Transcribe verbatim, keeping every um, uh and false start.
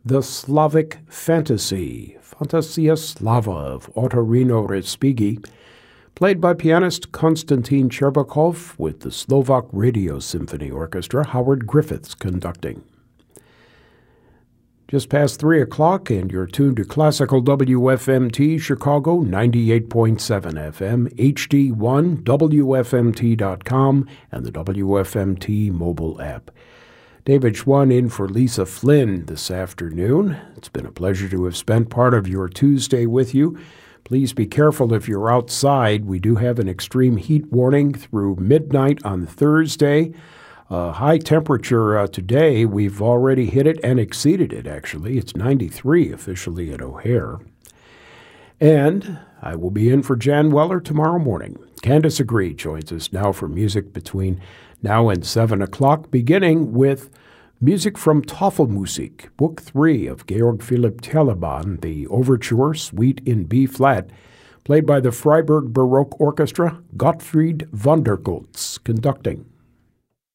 The Slavic Fantasy, Fantasia Slava of Otorino Respighi, played by pianist Konstantin Cherbakov with the Slovak Radio Symphony Orchestra, Howard Griffiths conducting. Just past three o'clock, and you're tuned to Classical W F M T Chicago, ninety-eight point seven F M, H D one, W F M T dot com, and the W F M T mobile app. David Schwann in for Lisa Flynn this afternoon. It's been a pleasure to have spent part of your Tuesday with you. Please be careful if you're outside. We do have an extreme heat warning through midnight on Thursday. Uh, high temperature uh, today, we've already hit it and exceeded it, actually. It's ninety-three officially at O'Hare. And I will be in for Jan Weller tomorrow morning. Candace Agree joins us now for music between now and seven o'clock, beginning with music from Tafelmusik, Book three of Georg Philipp Telemann, the Overture Suite in B-flat, played by the Freiburg Baroque Orchestra, Gottfried Vondergoltz conducting.